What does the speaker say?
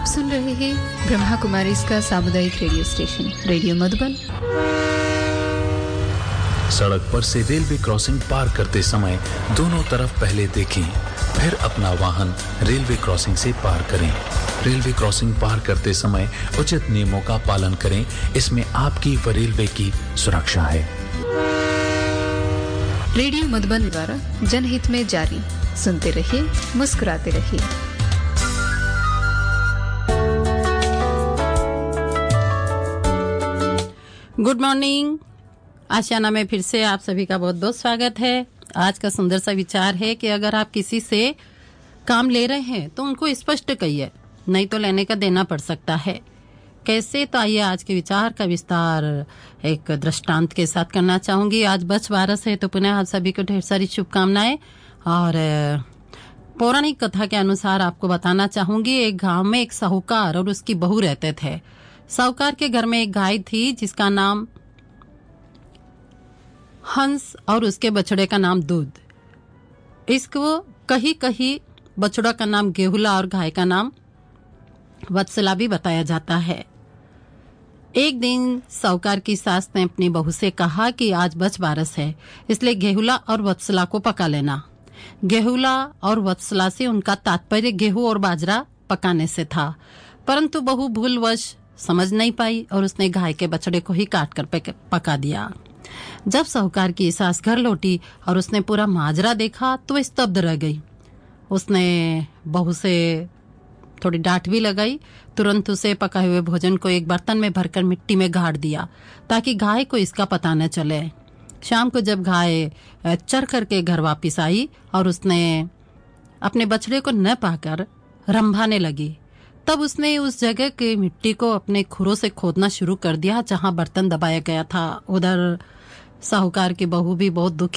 सुन रहे हैं ब्रह्मा कुमारी इसका सामुदायिक रेडियो स्टेशन रेडियो मधुबन। सड़क पर से रेलवे क्रॉसिंग पार करते समय दोनों तरफ पहले देखें, फिर अपना वाहन रेलवे क्रॉसिंग से पार करें। रेलवे क्रॉसिंग पार करते समय उचित नियमों का पालन करें, इसमें आपकी व रेलवे की सुरक्षा है। रेडियो मधुबन द्वारा जनहित में जारी। सुनते रहिए, मुस्कुराते रहिए। Good morning. आशियाना में फिर से आप सभी का बहुत बहुत स्वागत है। आज का सुंदर सा विचार है कि अगर आप किसी से काम ले रहे हैं तो उनको स्पष्ट कहिए, नहीं तो लेने का देना पड़ सकता है। कैसे, तो आइए आज के विचार का विस्तार एक दृष्टांत के साथ करना चाहूंगी। आज बच बारस है तो पुनः आप सभी को ढेर सारी शुभकामनाएं। और पौराणिक कथा के अनुसार आपको बताना चाहूंगी, एक गांव में एक साहूकार और उसकी बहू रहते थे। साहूकार के घर में एक गाय थी जिसका नाम हंस और उसके बछड़े का नाम दूध। इसको कहीं कहीं बछड़ा का नाम गेहुला और गाय का नाम वत्सला भी बताया जाता है। एक दिन साहूकार की सास ने अपनी बहू से कहा कि आज बच बारस है, इसलिए गेहुला और वत्सला को पका लेना। गेहुला और वत्सला से उनका तात्पर्य गेहूं और बाजरा पकाने से था, परंतु बहू भूलवश समझ नहीं पाई और उसने गाय के बछड़े को ही काट कर पका दिया। जब साहूकार की सास घर लौटी और उसने पूरा माजरा देखा तो वह स्तब्ध रह गई। उसने बहू से थोड़ी डांट भी लगाई। तुरंत उसे पकाए हुए भोजन को एक बर्तन में भरकर मिट्टी में गाड़ दिया ताकि गाय को इसका पता न चले। शाम को जब गाय चर करके घर वापिस आई और उसने अपने बछड़े को न पाकर रंभाने लगी, तब उसने उस जगह के मिट्टी को अपने खुरों से खोदना शुरू कर दिया जहां बर्तन दबाया गया था। उधर साहूकार की बहू भी बहुत दुखी